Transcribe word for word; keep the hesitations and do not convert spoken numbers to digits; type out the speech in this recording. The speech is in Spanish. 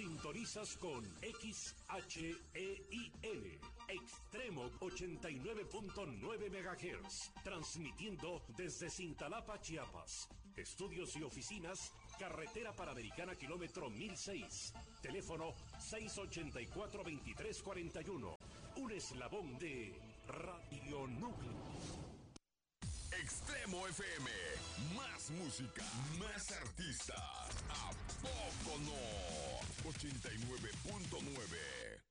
Sintonizas con X H E I L, Extremo ochenta y nueve punto nueve megahertz, transmitiendo desde Cintalapa, Chiapas. Estudios y oficinas, Carretera Panamericana, kilómetro mil seis. Teléfono seis ochenta y cuatro, veintitrés cuarenta y uno. Un eslabón de Radio Núcleo. Extremo F M, más música, más artistas. ¿A poco no? ochenta y nueve punto nueve.